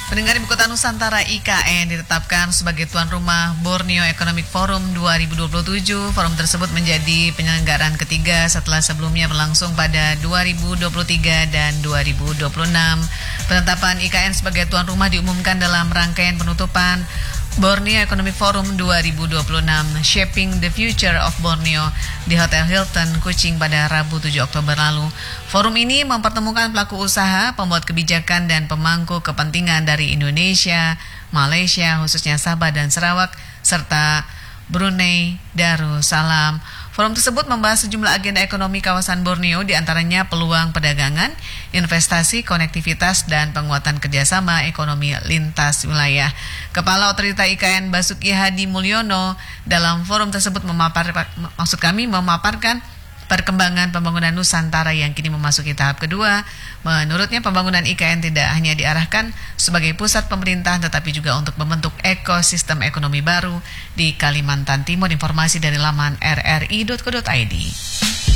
Pendengar Ibu Kota Nusantara IKN ditetapkan sebagai tuan rumah Borneo Economic Forum 2027. Forum tersebut menjadi penyelenggaraan ketiga setelah sebelumnya berlangsung pada 2023 dan 2026. Penetapan IKN sebagai tuan rumah diumumkan dalam rangkaian penutupan Borneo Economic Forum 2026 Shaping the Future of Borneo di Hotel Hilton, Kuching pada Rabu 7 Oktober lalu. Forum ini mempertemukan pelaku usaha, pembuat kebijakan, dan pemangku kepentingan dari Indonesia, Malaysia, khususnya Sabah dan Sarawak, serta Brunei Darussalam. Forum tersebut membahas sejumlah agenda ekonomi kawasan Borneo, diantaranya peluang perdagangan, investasi, konektivitas, dan penguatan kerjasama ekonomi lintas wilayah. Kepala Otorita IKN Basuki Hadi Mulyono dalam forum tersebut memaparkan perkembangan pembangunan Nusantara yang kini memasuki tahap kedua. Menurutnya, pembangunan IKN tidak hanya diarahkan sebagai pusat pemerintahan, tetapi juga untuk membentuk ekosistem ekonomi baru di Kalimantan Timur. Informasi dari laman rri.co.id.